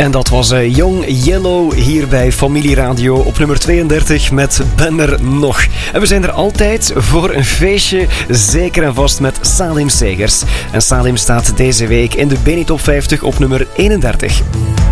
En dat was Young Yellow hier bij Familie Radio op nummer 32 met Ben er nog. En we zijn er altijd voor een feestje, zeker en vast met Salim Segers. En Salim staat deze week in de BeNe Top 50 op nummer 31.